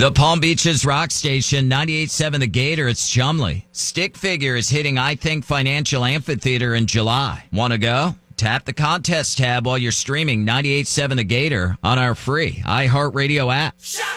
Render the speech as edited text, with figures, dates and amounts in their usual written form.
The Palm Beaches Rock Station, 98.7 The Gator. It's Chumley. Stick Figure is hitting I Think Financial Amphitheater in July. Want to go? Tap the contest tab while you're streaming 98.7 The Gator on our free iHeartRadio app.